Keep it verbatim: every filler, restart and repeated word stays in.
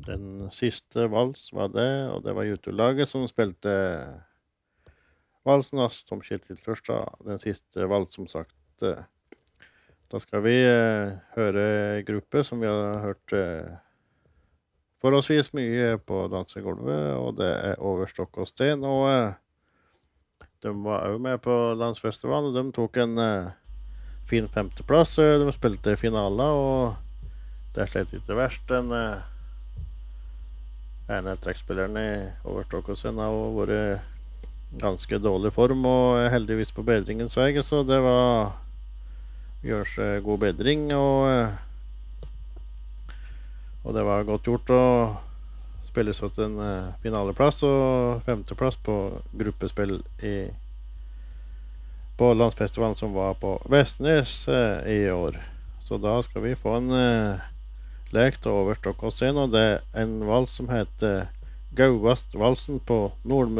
Den siste vals var det, og det var Jutulaget som spilte valsen hans, Tom Kjetil Trørstad, den siste vals, som sagt. Da skal vi eh, høre gruppe som vi har hørt eh, forholdsvis mye på dansegulvet, og det er Over stokk og sten, og eh, de var også med på landsfestivalen, og de tok en eh, fin femteplass. De spilte finaler, og det er slett ikke verst. Den eh, ene trekkspilleren i Over stokk og sten har også vært ganske dårlig form, og er heldigvis på bedringens vei, så det var gjør seg god bedring, og, og det var godt gjort å spille så til en uh, finaleplass og femteplass på gruppespill i, på landsfestivalen som var på Vestnes uh, i år. Så da skal vi få en uh, lek til Over stokk og sten, og det er en vals som heter Gauvast valsen på Nordmøre.